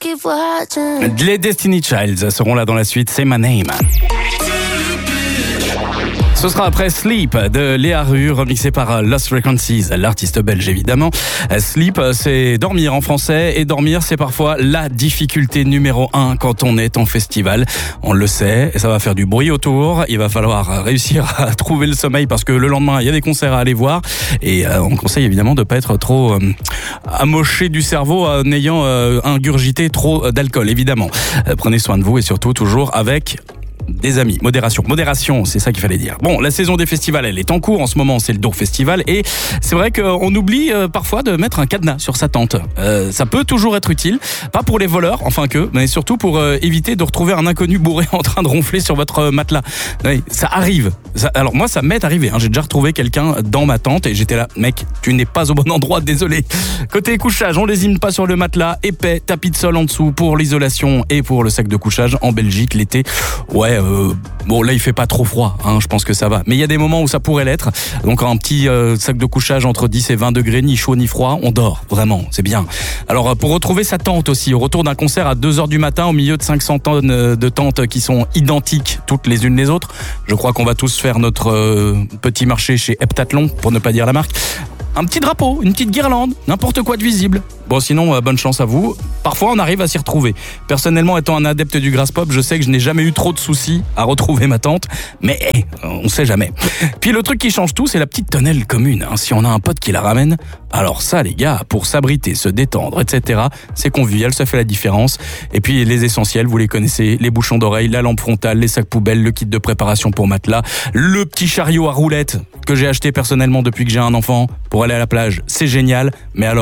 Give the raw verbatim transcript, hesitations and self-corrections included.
keep watching. Les Destiny Childs seront là dans la suite, c'est My Name. Ce sera après Sleep de Léa Rue, remixé par Lost Frequencies, l'artiste belge évidemment. Sleep, c'est dormir en français, et dormir, c'est parfois la difficulté numéro un quand on est en festival. On le sait, et ça va faire du bruit autour. Il va falloir réussir à trouver le sommeil parce que le lendemain, il y a des concerts à aller voir. Et euh, on conseille évidemment de ne pas être trop euh, amoché du cerveau en ayant euh, ingurgité trop d'alcool, évidemment. Euh, prenez soin de vous et surtout toujours avec... des amis, modération, modération, c'est ça qu'il fallait dire. Bon, la saison des festivals, elle est en cours en ce moment, c'est le Dour Festival, et c'est vrai qu'on oublie euh, parfois de mettre un cadenas sur sa tente. Euh, ça peut toujours être utile, pas pour les voleurs, enfin que, mais surtout pour euh, éviter de retrouver un inconnu bourré en train de ronfler sur votre euh, matelas. Oui, ça arrive. Ça, alors moi, ça m'est arrivé. Hein, j'ai déjà retrouvé quelqu'un dans ma tente et j'étais là, mec, tu n'es pas au bon endroit, désolé. Côté couchage, on lésine pas sur le matelas, épais, tapis de sol en dessous pour l'isolation et pour le sac de couchage en Belgique l'été. Ouais. Euh, bon là il fait pas trop froid, hein, je pense que ça va. Mais il y a des moments où ça pourrait l'être. Donc un petit euh, sac de couchage entre dix et vingt degrés, ni chaud ni froid, on dort, vraiment, c'est bien. Alors pour retrouver sa tente aussi, au retour d'un concert à deux heures du matin au milieu de cinq cents tonnes de tentes qui sont identiques toutes les unes les autres, je crois qu'on va tous faire notre euh, petit marché chez Heptathlon, pour ne pas dire la marque. Un petit drapeau, une petite guirlande, n'importe quoi de visible. Bon, sinon, euh, bonne chance à vous. Parfois, on arrive à s'y retrouver. Personnellement, étant un adepte du grass pop, je sais que je n'ai jamais eu trop de soucis à retrouver ma tente. Mais hey, on sait jamais. Puis le truc qui change tout, c'est la petite tonnelle commune. Hein. Si on a un pote qui la ramène, alors ça, les gars, pour s'abriter, se détendre, et cetera, c'est convivial, ça fait la différence. Et puis les essentiels, vous les connaissez, les bouchons d'oreilles, la lampe frontale, les sacs poubelles, le kit de préparation pour matelas, le petit chariot à roulettes que j'ai acheté personnellement depuis que j'ai un enfant pour aller à la plage. C'est génial, mais alors